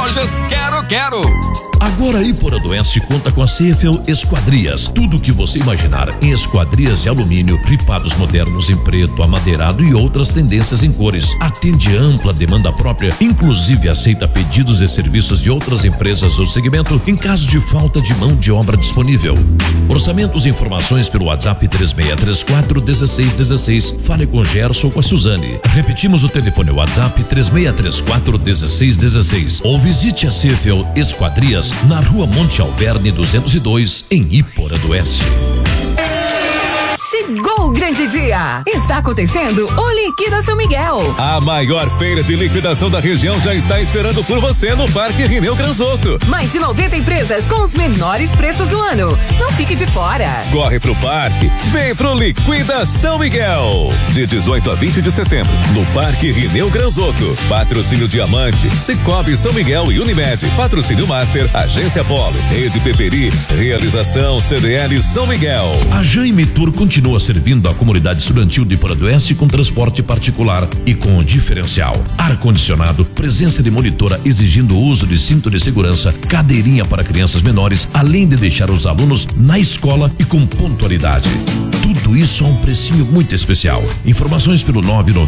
Lojas Quero. Agora a Iporanduense conta com a CFL Esquadrias. Tudo o que você imaginar em esquadrias de alumínio, ripados modernos em preto, amadeirado e outras tendências em cores. Atende ampla demanda própria, inclusive aceita pedidos e serviços de outras empresas do segmento em caso de falta de mão de obra disponível. Orçamentos e informações pelo WhatsApp 3634-1616. Fale com Gerson ou com a Suzane. Repetimos o telefone WhatsApp 3634-1616. Ou visite a CFL Esquadrias na Rua Monte Alverne 202, em Iporanduense. Chegou o grande dia! Está acontecendo o Liquida São Miguel. A maior feira de liquidação da região já está esperando por você no Parque Rineu Granzotto. Mais de 90 empresas com os menores preços do ano. Não fique de fora. Corre pro parque, vem pro Liquida São Miguel. De 18 a 20 de setembro, no Parque Rineu Granzotto. Patrocínio Diamante, Cicobi São Miguel e Unimed. Patrocínio Master, Agência Polo, Rede Peperi, Realização CDL São Miguel. A Jaime Tour continua servindo a comunidade estudantil de Iporanduense com transporte particular e com diferencial. Ar-condicionado, presença de monitora exigindo o uso de cinto de segurança, cadeirinha para crianças menores, além de deixar os alunos na escola e com pontualidade. Tudo isso a um precinho muito especial. Informações pelo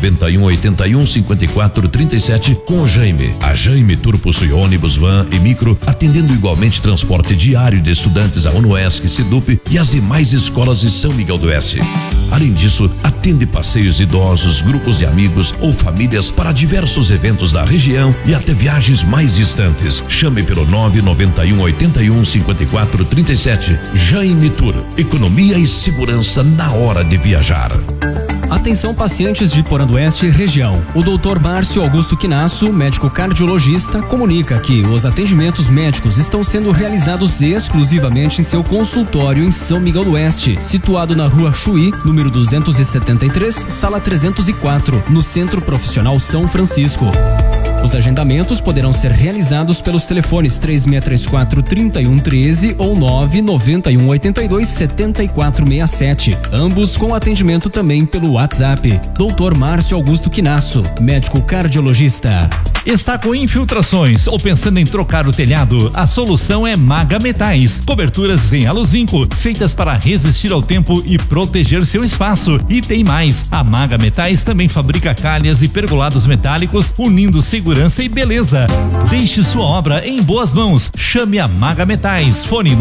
991815437 com o Jaime. A Jaime Tour possui ônibus, van e micro, atendendo igualmente transporte diário de estudantes à UNOESC, SIDUP e as demais escolas de São Miguel do Oeste. Além disso, atende passeios idosos, grupos de amigos ou famílias para diversos eventos da região e até viagens mais distantes. Chame pelo 991815437. Jaime Tour. Economia e segurança na hora de viajar. Atenção pacientes de Iporanduense e região. O Dr. Márcio Augusto Quinasso, médico cardiologista, comunica que os atendimentos médicos estão sendo realizados exclusivamente em seu consultório em São Miguel do Oeste, situado na Rua Chuí, número 273, sala 304, no Centro Profissional São Francisco. Os agendamentos poderão ser realizados pelos telefones 3634-3113 ou 99182-7467, ambos com atendimento também pelo WhatsApp. Dr. Márcio Augusto Quinasso, médico cardiologista. Está com infiltrações ou pensando em trocar o telhado? A solução é Maga Metais. Coberturas em aluzinco, feitas para resistir ao tempo e proteger seu espaço. E tem mais, a Maga Metais também fabrica calhas e pergolados metálicos, unindo segurança e beleza. Deixe sua obra em boas mãos. Chame a Maga Metais. Fone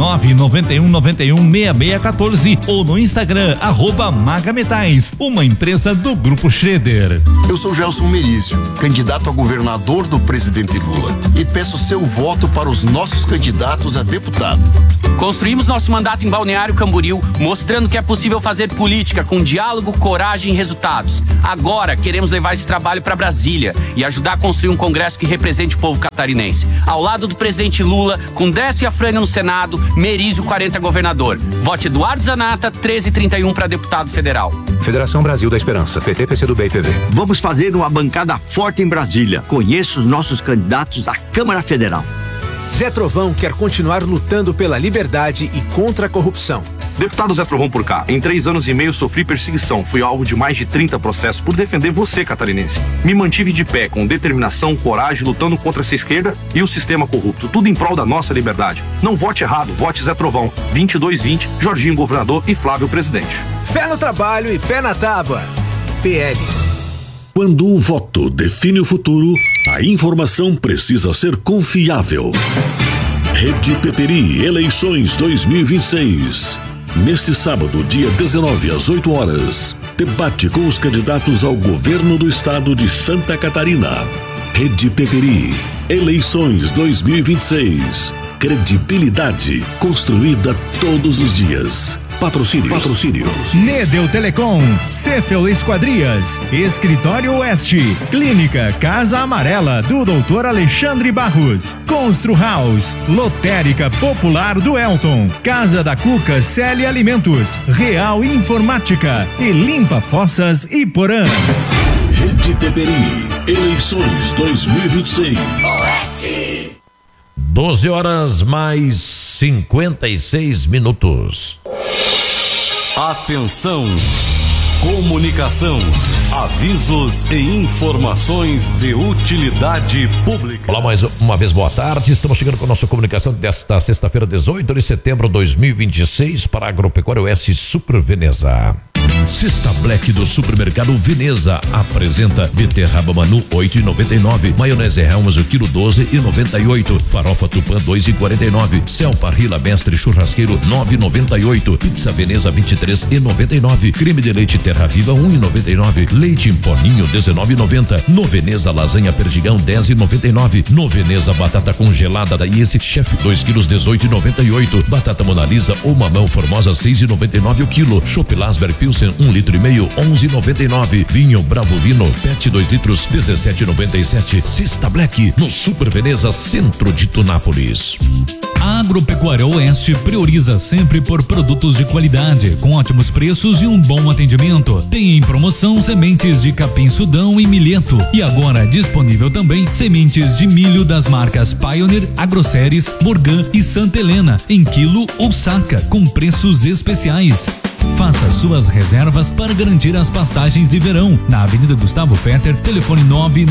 991916614 ou no Instagram @Maga Metais, uma empresa do Grupo Schroeder. Eu sou Gelson Merizio, candidato a governador do presidente Lula, e peço seu voto para os nossos candidatos a deputado. Construímos nosso mandato em Balneário Camboriú, mostrando que é possível fazer política com diálogo, coragem e resultados. Agora queremos levar esse trabalho para Brasília e ajudar a construir um congresso que represente o povo catarinense. Ao lado do presidente Lula, com Décio e Afrânio no Senado, Merizio 40 governador. Vote Eduardo Zanata, 1331 para deputado federal. Federação Brasil da Esperança, PT, PCdoB e PV. Vamos fazer uma bancada forte em Brasília. Conheço os nossos candidatos à Câmara Federal. Zé Trovão quer continuar lutando pela liberdade e contra a corrupção. Deputado Zé Trovão por cá, em 3 anos e meio sofri perseguição, fui alvo de mais de 30 processos por defender você, catarinense. Me mantive de pé, com determinação, coragem, lutando contra essa esquerda e o sistema corrupto, tudo em prol da nossa liberdade. Não vote errado, vote Zé Trovão, 2220, Jorginho governador e Flávio presidente. Fé no trabalho e pé na tábua. PL. Quando o voto define o futuro, a informação precisa ser confiável. Rede Peperi Eleições 2026. Neste sábado, dia 19, às 8 horas, debate com os candidatos ao governo do estado de Santa Catarina. Rede Peperi Eleições 2026. Credibilidade construída todos os dias. Patrocínios. Nedel Telecom, Cefel Esquadrias, Escritório Oeste, Clínica Casa Amarela do Dr. Alexandre Barros, Constru House, Lotérica Popular do Elton, Casa da Cuca Célia Alimentos, Real Informática e Limpa Fossas Iporã. Rede Peperi, eleições 2026. Oeste. 12 horas mais 56 minutos. Atenção! Comunicação, avisos e informações de utilidade pública. Olá, mais uma vez, boa tarde. Estamos chegando com a nossa comunicação desta sexta-feira, 18 de setembro de 2026, para a Agropecuária Oeste Super Veneza. Sexta Black do Supermercado Veneza apresenta beterraba Manu 8,99, maionese Helmas o quilo 12,98, farofa Tupã 2,49, Cel Parrilla Mestre Churrasqueiro 9,98, pizza Veneza 23,99, creme de leite Terra Viva 1,99, leite em poninho 19,90, no Veneza lasanha Perdigão 10,99, no Veneza batata congelada da IS Chef 2 quilos 18,98, batata Mona Lisa ou mamão Formosa 6,99 o quilo, chopp Lasberg Pilsen 1,5 litro 11,99, vinho Bravo Vino PET 2 litros 17,97. Sexta Black no Super Veneza, centro de Tunápolis. A Agropecuária Oeste prioriza sempre por produtos de qualidade, com ótimos preços e um bom atendimento. Tem em promoção sementes de capim Sudão e milheto. E agora disponível também sementes de milho das marcas Pioneer, Agroceres, Morgan e Santa Helena, em quilo ou saca, com preços especiais. Faça suas reservas para garantir as pastagens de verão na Avenida Gustavo Fetter, telefone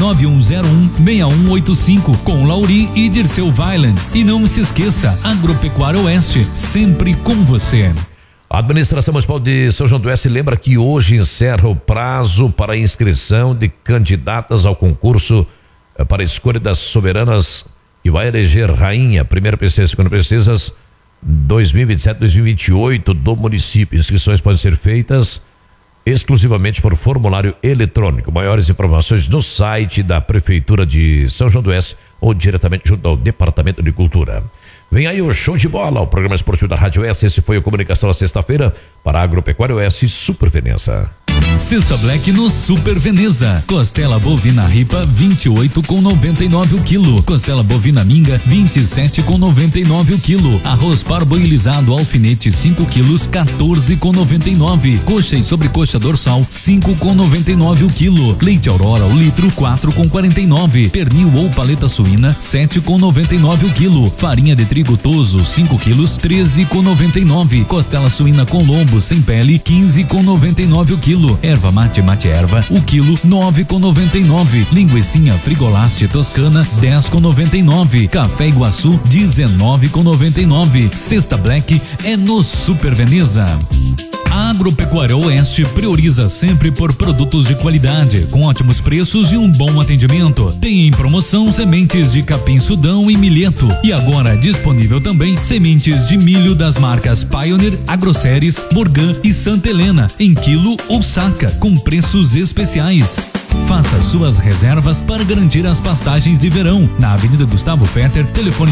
991016185 com Lauri e Dirceu Violence. E não se esqueça, Agropecuária Oeste, sempre com você. A Administração Municipal de São João do Oeste lembra que hoje encerra o prazo para a inscrição de candidatas ao concurso para a escolha das soberanas que vai eleger rainha, primeira princesa, segunda princesas 2027-2028 do município. Inscrições podem ser feitas exclusivamente por formulário eletrônico. Maiores informações no site da Prefeitura de São João do Oeste ou diretamente junto ao Departamento de Cultura. Vem aí o Show de Bola, o programa esportivo da Rádio Oeste. Esse foi a comunicação na sexta-feira para a Agropecuária Oeste Super Veneza. Sexta Black no Super Veneza. Costela bovina ripa 28,99 o quilo. Costela bovina minga 27,99 o quilo. Arroz parboilizado alfinete 5 quilos 14,99. Coxa e sobrecoxa dorsal 5,99 o quilo. Leite Aurora o litro 4,49. Pernil ou paleta suína 7,99 o quilo. Farinha de trigo toso 5 quilos 13,99. Costela suína com lombo sem pele 15,99 o quilo. Erva mate erva, o quilo 9,99. Linguicinha Frigolaste Toscana 10,99. Café Iguaçu 19,99. Sexta Black é no Super Veneza. A Agropecuária Oeste prioriza sempre por produtos de qualidade, com ótimos preços e um bom atendimento. Tem em promoção sementes de capim Sudão e milheto. E agora disponível também sementes de milho das marcas Pioneer, Agroceres, Morgan e Santa Helena, em quilo ou saca, com preços especiais. Faça suas reservas para garantir as pastagens de verão na Avenida Gustavo Fetter, telefone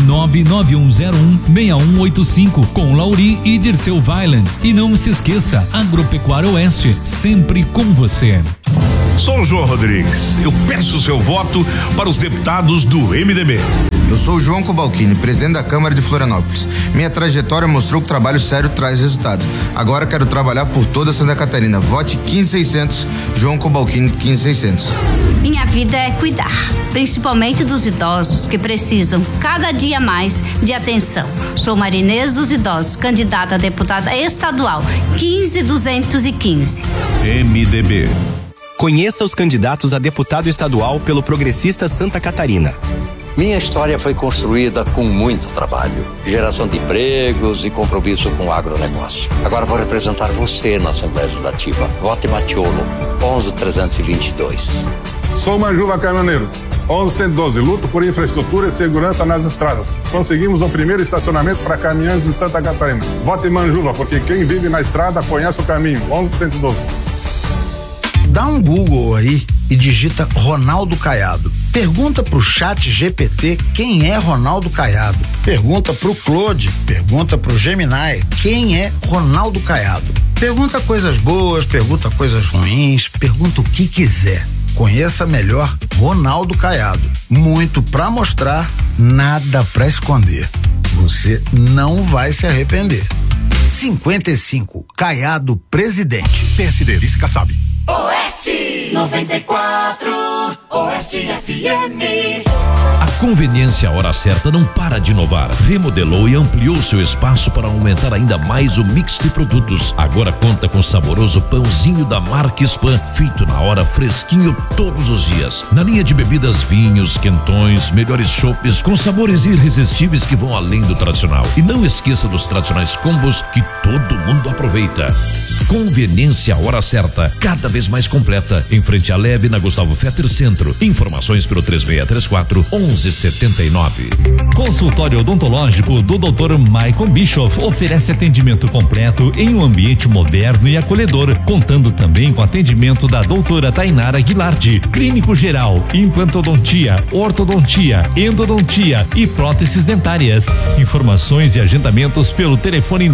991016185 com Lauri e Dirceu Violence. E não se esqueça, Agropecuária Oeste, sempre com você. Sou o João Rodrigues. Eu peço o seu voto para os deputados do MDB. Eu sou o João Cobalcini, presidente da Câmara de Florianópolis. Minha trajetória mostrou que trabalho sério traz resultado. Agora quero trabalhar por toda Santa Catarina. Vote 15600, João Cobalcini 15600. Minha vida é cuidar, principalmente dos idosos que precisam cada dia mais de atenção. Sou Marinês dos Idosos, candidata a deputada estadual 15215. MDB. Conheça os candidatos a deputado estadual pelo Progressista Santa Catarina. Minha história foi construída com muito trabalho, geração de empregos e compromisso com o agronegócio. Agora vou representar você na Assembleia Legislativa. Vote Matiolo, 11322. Sou Manjuva Caminhoneiro, 11112. Luto por infraestrutura e segurança nas estradas. Conseguimos o primeiro estacionamento para caminhões em Santa Catarina. Vote Manjuva, porque quem vive na estrada conhece o caminho. 11112. Dá um Google aí e digita Ronaldo Caiado. Pergunta pro Chat GPT quem é Ronaldo Caiado. Pergunta pro Claude, pergunta pro Gemini quem é Ronaldo Caiado. Pergunta coisas boas, pergunta coisas ruins, pergunta o que quiser. Conheça melhor Ronaldo Caiado. Muito pra mostrar, nada pra esconder. Você não vai se arrepender. 55, Caiado presidente. PSD, Vice Kassab. Oeste 94, Oeste FM. A Conveniência Hora Certa não para de inovar. Remodelou e ampliou seu espaço para aumentar ainda mais o mix de produtos. Agora conta com saboroso pãozinho da marca Spam, feito na hora, fresquinho todos os dias. Na linha de bebidas, vinhos, quentões, melhores chopes com sabores irresistíveis que vão além do tradicional. E não esqueça dos tradicionais combos que todo mundo aproveita. Conveniência Hora Certa, cada vez mais completa, em frente à Leve, na Gustavo Fetter Centro. Informações pelo 3634-1179. Consultório odontológico do Dr. Michael Bischoff oferece atendimento completo em um ambiente moderno e acolhedor, contando também com atendimento da doutora Tainara Guilardi, clínico geral, implantodontia, ortodontia, endodontia e próteses dentárias. Informações e agendamentos pelo telefone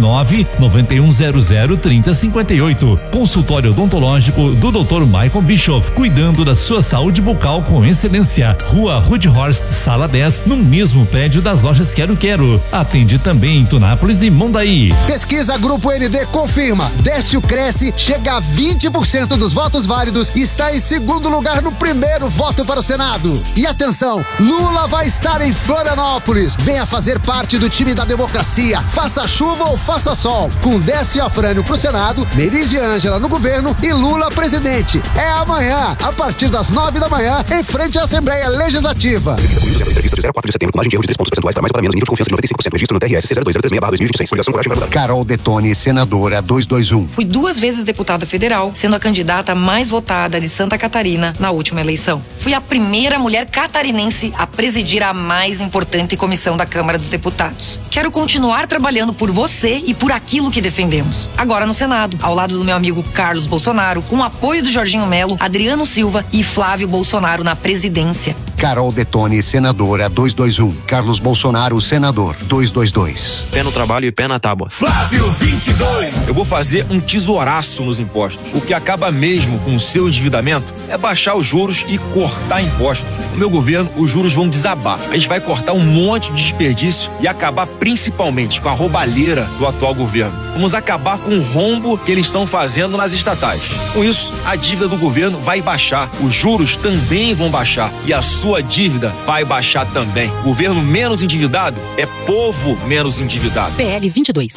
99100-3058. Consultório odontológico do Dr. Michael Bischoff, cuidando da sua saúde bucal com excelência. Rua Rudhorst, Sala 10, no mesmo prédio das lojas Quero Quero. Atende também em Tunápolis e Mondaí. Pesquisa Grupo ND confirma: Décio Cresce chega a 20% dos votos válidos e está em segundo lugar no primeiro voto para o Senado. E atenção, Lula vai estar em Florianópolis. Venha fazer parte do time da democracia. Faça chuva ou faça sol. Com Décio e Afrânio pro Senado, Merizio e Ângela no governo e Lula presidente. É amanhã, a partir das 9 da manhã, em frente à Assembleia Legislativa. Entrevista de 04 de setembro, com margem de erro de 3 pontos percentuais para mais ou para menos, nível de confiança de 95%. Registro no TRS 02036/2026. Coligação Coragem Verdade. Carol Detoni, senadora 221. Fui 2 vezes deputada federal, sendo a candidata mais votada de Santa Catarina na última eleição. Fui a primeira mulher catarinense a presidir a mais importante comissão da Câmara dos Deputados. Quero continuar trabalhando por você e por aquilo que defendemos. Agora no Senado, ao lado do meu amigo Carlos Bolsonaro, com o apoio do Jorginho Melo, Adriano Silva e Flávio Bolsonaro na presidência. Carol Detoni, senadora 221. Carlos Bolsonaro, senador 222. Pé no trabalho e pé na tábua. Flávio 22. Eu vou fazer um tesouraço nos impostos. O que acaba mesmo com o seu endividamento é baixar os juros e cortar impostos. No meu governo, os juros vão desabar. A gente vai cortar um monte de desperdício e acabar principalmente com a roubalheira do atual governo. Vamos acabar com o rombo que eles estão fazendo nas estatais. Com isso, a dívida do governo vai baixar, os juros também vão baixar e a sua dívida vai baixar também. Governo menos endividado é povo menos endividado. PL 22.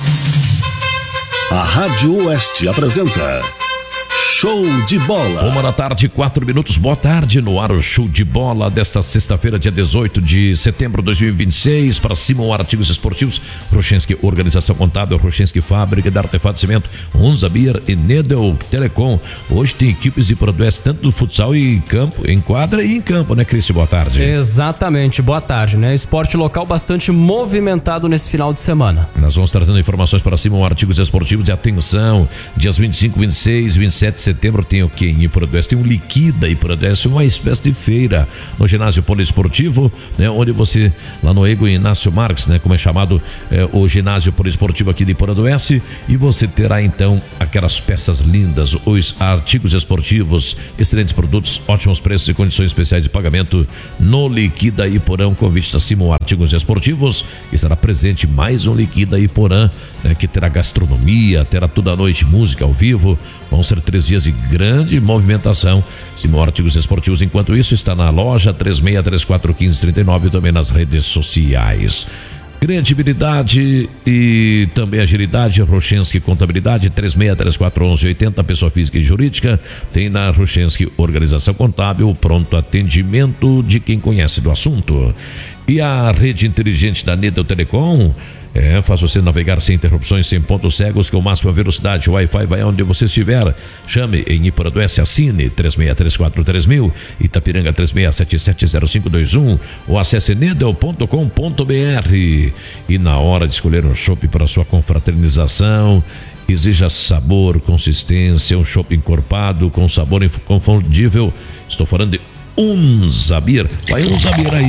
A Rádio Oeste apresenta Show de Bola. 1h04. Boa tarde, no ar o Show de Bola desta sexta-feira, dia 18 de setembro de 2026. Para Simon Artigos Esportivos, Rochenski Organização Contábil, Rochenski Fábrica de Artefato de Cimento, Onza Beer e Nedel Telecom. Hoje tem equipes de Produeste, tanto do futsal e campo, em quadra e em campo, né, Cristian? Boa tarde. Exatamente, boa tarde, né? Esporte local bastante movimentado nesse final de semana. Nós vamos trazendo informações para Simon Artigos Esportivos. E atenção, dias 25, 26, 27 de setembro tem o que em Ipurudueste? Tem um Liquida Ipurudueste, uma espécie de feira no ginásio poliesportivo, né? Onde você, lá no Ego Inácio Marques, né? Como é chamado o ginásio poliesportivo aqui de Ipurudueste, e você terá então aquelas peças lindas, os artigos esportivos, excelentes produtos, ótimos preços e condições especiais de pagamento no Liquida Iporã. Convite da Simon Artigos Esportivos, que estará presente mais um Liquida Iporã, né? Que terá gastronomia, terá toda a noite música ao vivo. Vão ser 3 dias de grande movimentação. Simon Artigos Esportivos, enquanto isso, está na loja 36341539 e também nas redes sociais. Credibilidade e também agilidade, Rochenski Contabilidade, 36341180, pessoa física e jurídica. Tem na Rochenski Organização Contábil, pronto atendimento de quem conhece do assunto. E a rede inteligente da Nedel Telecom faz você navegar sem interrupções, sem pontos cegos, com máxima velocidade. O Wi-Fi vai onde você estiver. Chame em Ipurudueste, assine 36343000, Itapiranga 36770521, ou acesse nedel.com.br. E na hora de escolher um chopp para sua confraternização, exija sabor, consistência, um chopp encorpado com sabor inconfundível. Estou falando de Onza Beer. Vai Onza Beer aí.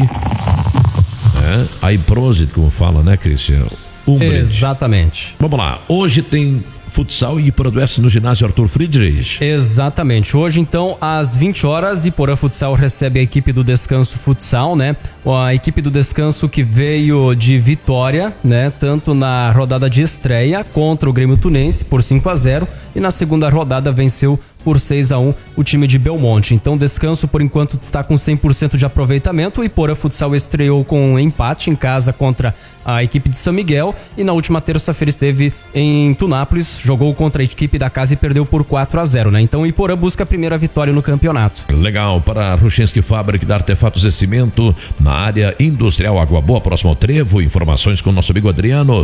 Aí Prosit, como fala, né, Cristian? Exatamente. Vamos lá, hoje tem futsal e Ipurudueste no ginásio Arthur Friedrich. Exatamente. Hoje, então, às 20 horas, Iporã Futsal recebe a equipe do Descanso Futsal, né? A equipe do Descanso que veio de vitória, né? Tanto na rodada de estreia contra o Grêmio Tunense por 5-0 e na segunda rodada venceu por 6-1 o time de Belmonte. Então descanso por enquanto está com 100% de aproveitamento. O Iporã Futsal estreou com um empate em casa contra a equipe de São Miguel e na última terça-feira esteve em Tunápolis, jogou contra a equipe da casa e perdeu por 4-0, né? Então o Iporã busca a primeira vitória no campeonato. Legal, para a Ruchenski Fábrica de Artefatos e Cimento na área industrial Água Boa, próximo ao Trevo. Informações com o nosso amigo Adriano,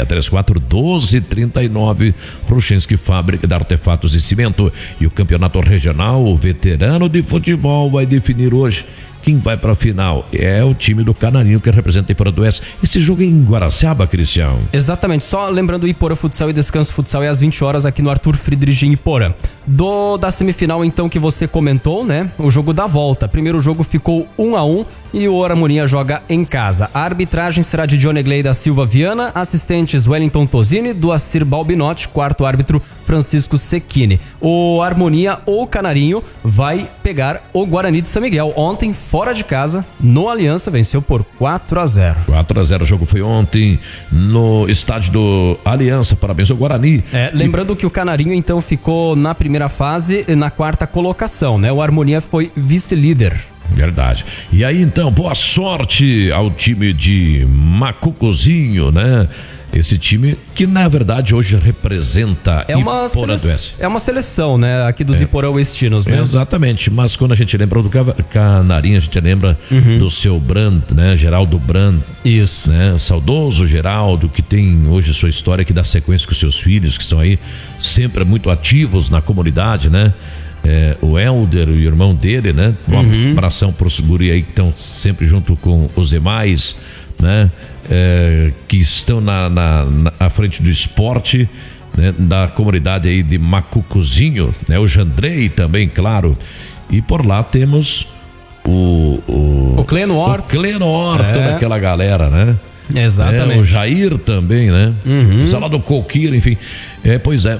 3634-1239. Ruchenski Fábrica de Artefatos e Cimento. E o campeonato regional, o veterano de futebol, vai definir hoje quem vai para a final. É o time do Canarinho que representa a Iporã do Oeste. Esse jogo é em Guaraciaba, Cristiano? Exatamente, só lembrando, o Iporã Futsal e Descanso Futsal é às 20 horas aqui no Arthur Friedrich em Iporã. Da semifinal então que você comentou, né? O jogo da volta. Primeiro jogo ficou 1-1 e o Harmonia joga em casa. A arbitragem será de Johnny Gley da Silva Viana, assistentes Wellington Tosini, Doacir Balbinotti, quarto árbitro Francisco Secchini. O Harmonia ou Canarinho vai pegar o Guarani de São Miguel. Ontem, fora de casa, no Aliança, venceu por 4-0. 4-0, o jogo foi ontem no estádio do Aliança. Parabéns ao Guarani. Lembrando que o Canarinho então ficou na primeira fase e na quarta colocação, né? O Harmonia foi vice-líder. Verdade. E aí então, boa sorte ao time de Macucozinho, né? Esse time que na verdade hoje representa Iporã do Oeste. É uma seleção, né? Aqui dos Iporã Oestinos, né? Exatamente, mas quando a gente lembra do Canarinho, a gente lembra do seu Brand, né? Geraldo Brand. Isso. Né? Saudoso Geraldo, que tem hoje sua história, que dá sequência com seus filhos, que estão aí sempre muito ativos na comunidade, né? O Helder, o irmão dele, né? Um abração para os guri aí que estão sempre junto com os demais, né? Que estão à frente do esporte, né? Da comunidade aí de Macucozinho, né? O Jandrei também, claro. E por lá temos o Cleno Horto. O Cleno Horto, daquela galera, né? Exatamente. O Jair também, né? O Salado Coqueiro, enfim. Pois é.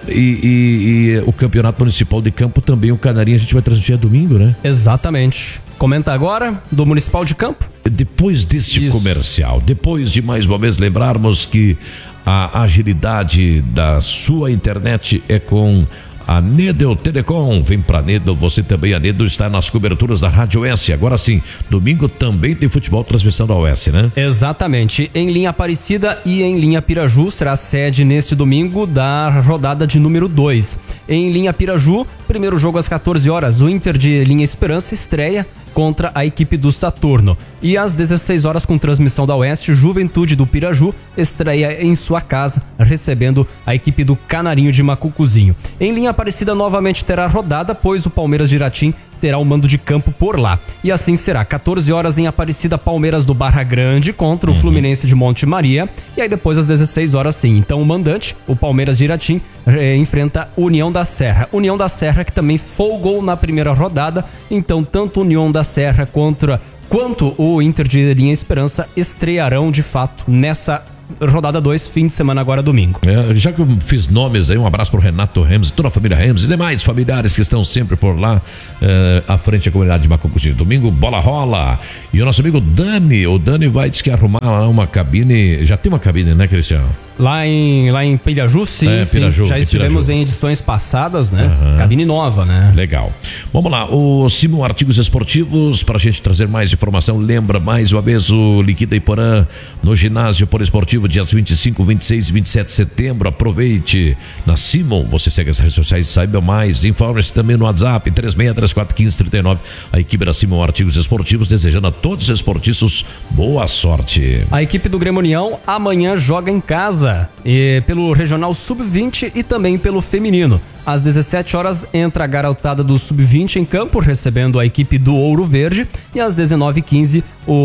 E o Campeonato Municipal de Campo também, o Canarinho, a gente vai transmitir domingo, né? Exatamente. Comenta agora do Municipal de Campo. Depois deste comercial, depois de mais uma vez lembrarmos que a agilidade da sua internet é com a Nedel Telecom. Vem pra Nedel, você também. A Nedel está nas coberturas da Rádio Oeste. Agora sim, domingo também tem futebol, transmissão da Oeste, né? Exatamente. Em linha Aparecida e em linha Piraju será a sede neste domingo da rodada de número 2. Em linha Piraju, primeiro jogo às 14 horas. O Inter de Linha Esperança estreia contra a equipe do Saturno. E às 16 horas, com transmissão da Oeste, Juventude do Piraju estreia em sua casa, recebendo a equipe do Canarinho de Macucozinho. Em linha Aparecida novamente terá rodada, pois o Palmeiras de Iratim terá o mando de campo por lá. E assim será, 14 horas em Aparecida, Palmeiras do Barra Grande contra o Fluminense de Monte Maria. E aí depois às 16 horas sim. Então o mandante, o Palmeiras de Iratim, enfrenta União da Serra. União da Serra que também folgou na primeira rodada. Então tanto União da Serra quanto o Inter de Linha Esperança estrearão de fato nessa rodada 2, fim de semana agora domingo. Já que eu fiz nomes aí, um abraço pro Renato Remes, toda a família Remes e demais familiares que estão sempre por lá, à frente da comunidade de Macucozinho. Domingo, bola rola. E o nosso amigo Dani, o Dani vai diz que arrumar lá uma cabine, já tem uma cabine, né, Cristiano? Lá em Piraju, sim, Piraju, já estivemos em edições passadas, né? Cabine nova, né? Legal. Vamos lá, o Simon Artigos Esportivos, para a gente trazer mais informação, lembra mais uma vez o Liquida Iporã no ginásio poliesportivo, dias 25, 26 e 27 de setembro. Aproveite na Simon, você segue as redes sociais, saiba mais, informe-se também no WhatsApp 36341539. A equipe da Simon Artigos Esportivos desejando a todos os esportistas boa sorte. A equipe do Grêmio União amanhã joga em casa pelo Regional Sub-20 e também pelo Feminino. Às 17 horas entra a garotada do Sub-20 em campo, recebendo a equipe do Ouro Verde. E às 19h15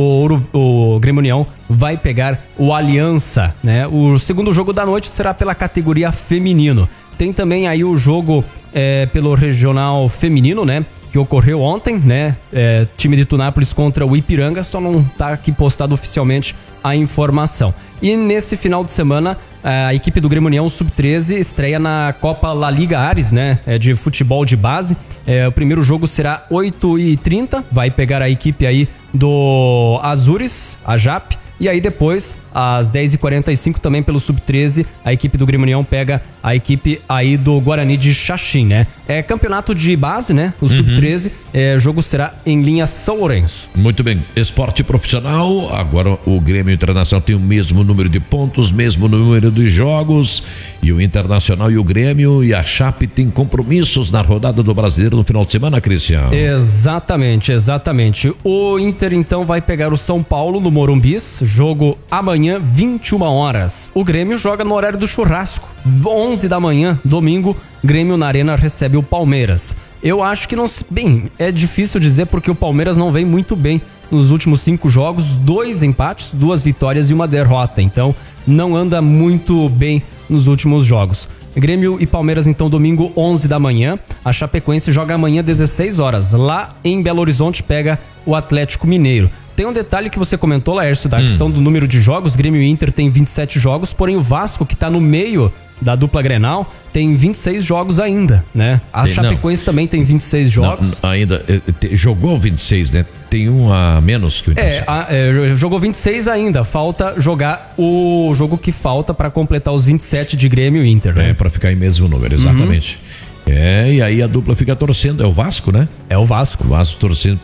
o Grêmio União vai pegar o Aliança, né? O segundo jogo da noite será pela categoria feminino. Tem também aí o jogo pelo Regional Feminino, né? Que ocorreu ontem, né? Time de Tunápolis contra o Ipiranga, só não tá aqui postado oficialmente a informação. E nesse final de semana, a equipe do Grêmio União Sub-13 estreia na Copa La Liga Ares, né? De futebol de base. O primeiro jogo será 8h30, vai pegar a equipe aí do Azures, a JAP. E aí depois, às 10h45, também pelo Sub-13, a equipe do Grêmio União pega a equipe aí do Guarani de Xaxim, né? É campeonato de base, né? O Sub-13, jogo será em linha São Lourenço. Muito bem, esporte profissional, agora o Grêmio Internacional tem o mesmo número de pontos, mesmo número de jogos, e o Internacional e o Grêmio e a Chape tem compromissos na rodada do Brasileiro no final de semana, Cristiano. Exatamente. O Inter então vai pegar o São Paulo no Morumbis, jogo amanhã 21 horas. O Grêmio joga no horário do churrasco, 11 da manhã, domingo, Grêmio na Arena recebe o Palmeiras. Eu acho que não... Bem, é difícil dizer porque o Palmeiras não vem muito bem nos últimos 5 jogos, 2 empates, 2 vitórias e 1 derrota. Então, não anda muito bem nos últimos jogos. Grêmio e Palmeiras, então, domingo, 11 da manhã. A Chapecoense joga amanhã, 16 horas. Lá em Belo Horizonte, pega o Atlético Mineiro. Tem um detalhe que você comentou, Laércio, da questão do número de jogos. Grêmio e Inter tem 27 jogos, porém o Vasco, que tá no meio da dupla Grenal, tem 26 jogos ainda, né? A Chapecoense também tem 26 jogos. Não, ainda jogou 26, né? Tem um a menos que o Internacional. Jogou 26 ainda. Falta jogar o jogo que falta para completar os 27 de Grêmio e Inter, né? Para ficar em mesmo número, exatamente. E aí a dupla fica torcendo, é o Vasco, né? É o Vasco. O Vasco torcendo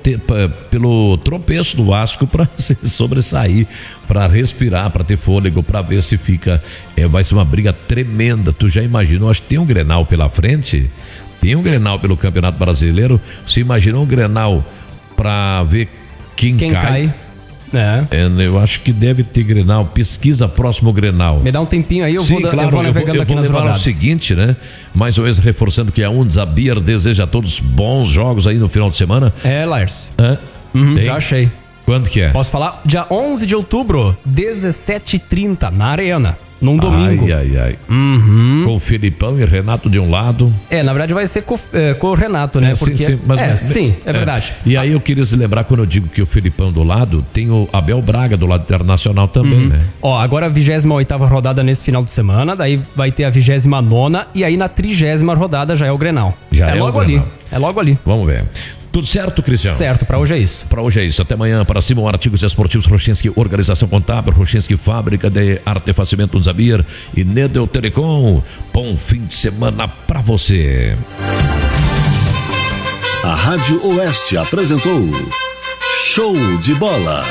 pelo tropeço do Vasco para se sobressair, para respirar, para ter fôlego, para ver se fica. Vai ser uma briga tremenda. Tu já imaginou? Acho que tem um Grenal pela frente, tem um Grenal pelo Campeonato Brasileiro. Você imaginou um Grenal para ver quem cai? Eu acho que deve ter Grenal. Pesquisa próximo Grenal. Me dá um tempinho aí, eu vou navegando aqui nas rodadas. O seguinte, né? Mais ou menos reforçando que a Unzabier deseja a todos bons jogos aí no final de semana. Laércio. Já achei. Quando que é? Posso falar? Dia 11 de outubro, 17h30, na Arena. Num domingo. Com o Felipão e Renato de um lado. Na verdade vai ser com o Renato, né? Sim, é verdade. E aí eu queria se lembrar, quando eu digo que o Felipão do lado, tem o Abel Braga do lado internacional também, né? Agora a 28ª rodada nesse final de semana, daí vai ter a 29ª e aí na 30ª rodada já é o Grenal. É logo ali. Vamos ver. Tudo certo, Cristiano? Certo, pra hoje é isso. Pra hoje é isso. Até amanhã. Para cima, Artigos Esportivos Rochinski, Organização Contábil, Rochinski, Fábrica de Artefacimento Unzabir e Nedel Telecom. Bom fim de semana pra você. A Rádio Oeste apresentou Show de Bola.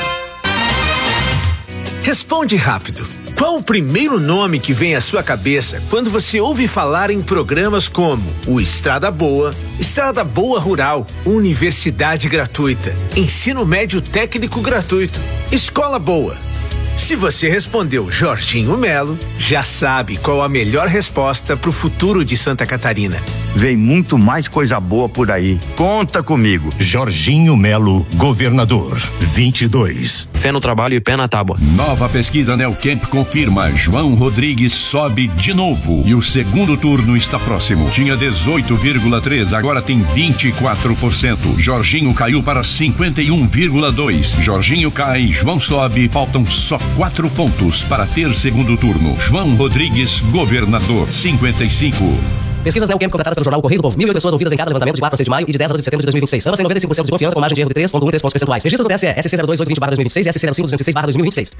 Responde rápido. Qual o primeiro nome que vem à sua cabeça quando você ouve falar em programas como o Estrada Boa Rural, Universidade Gratuita, Ensino Médio Técnico Gratuito, Escola Boa? Se você respondeu Jorginho Melo, já sabe qual a melhor resposta para o futuro de Santa Catarina. Vem muito mais coisa boa por aí. Conta comigo. Jorginho Melo, governador. 22. Fé no trabalho e pé na tábua. Nova pesquisa Neocamp confirma: João Rodrigues sobe de novo. E o segundo turno está próximo. Tinha 18,3%, agora tem 24%. Jorginho caiu para 51,2%. Jorginho cai, João sobe. Faltam só 4 pontos para ter segundo turno. João Rodrigues, governador. 55. Pesquisas Neocamp contratadas pelo Jornal Correio do Povo. 1.008 pessoas ouvidas em cada levantamento de 4 a 6 de maio e de 10 a 12 de setembro de 2026. Ambas têm 95% de confiança com margem de erro de 3,1 pontos percentuais. Registros do TSE, SC 02820/2026 e SC 05/206/2026.